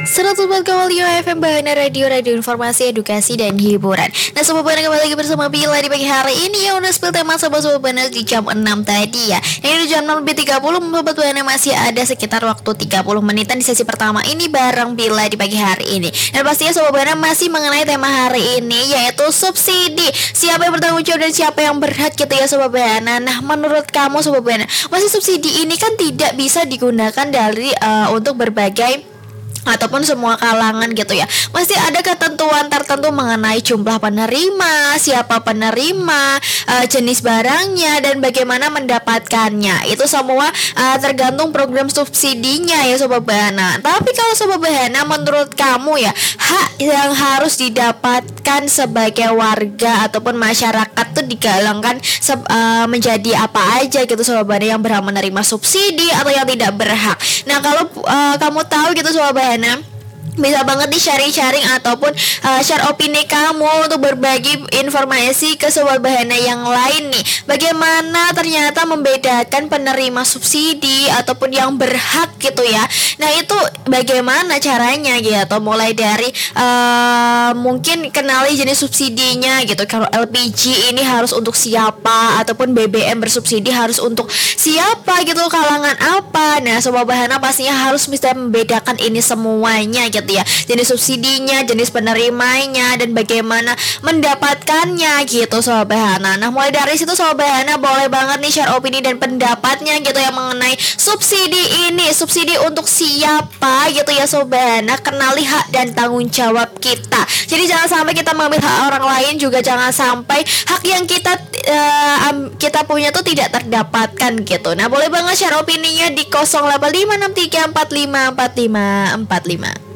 104,5 FM Bahana Radio Informasi, Edukasi, dan Hiburan. Nah Sobat Bahana, kembali lagi bersama Bila di pagi hari ini ya. Udah spill tema Sobat Bahana di jam 6 tadi ya. Ini di jam 6.30 Sobat Bahana masih ada sekitar waktu 30 menitan di sesi pertama ini bareng Bila di pagi hari ini. Dan pastinya Sobat Bahana masih mengenai tema hari ini, yaitu subsidi. Siapa yang bertanggung jawab dan siapa yang berhak gitu ya Sobat Bahana. Nah menurut kamu Sobat Bahana, masih subsidi ini kan tidak bisa digunakan dari untuk berbagai ataupun semua kalangan gitu ya. Masih ada ketentuan tertentu mengenai jumlah penerima, siapa penerima, jenis barangnya, dan bagaimana mendapatkannya. Itu semua tergantung program subsidinya ya Sobat Bahana. Tapi kalau Sobat Bahana, menurut kamu ya, hak yang harus didapatkan sebagai warga ataupun masyarakat tuh digalangkan menjadi apa aja gitu Sobat Bahana, yang berhak menerima subsidi atau yang tidak berhak. Nah kalau kamu tahu gitu Sobat Bahana, bisa banget di sharing-sharing ataupun share opini kamu untuk berbagi informasi ke Sobat Bahana yang lain nih. Bagaimana ternyata membedakan penerima subsidi ataupun yang berhak gitu ya. Nah itu bagaimana caranya gitu. Mulai dari mungkin kenali jenis subsidinya gitu. Kalau LPG ini harus untuk siapa, ataupun BBM bersubsidi harus untuk siapa gitu, kalangan apa. Nah Sobat Bahana pastinya harus bisa membedakan ini semuanya gitu ya, jenis subsidinya, jenis penerimanya, dan bagaimana mendapatkannya gitu Sobat Bahana. Nah mulai dari situ Sobat Bahana boleh banget nih share opini dan pendapatnya gitu ya mengenai subsidi ini. Subsidi untuk siapa gitu ya Sobat Bahana. Kenali hak dan tanggung jawab kita. Jadi jangan sampai kita mengambil hak orang lain, juga jangan sampai hak yang kita punya tuh tidak terdapatkan gitu. Nah boleh banget share opininya di 085634545455.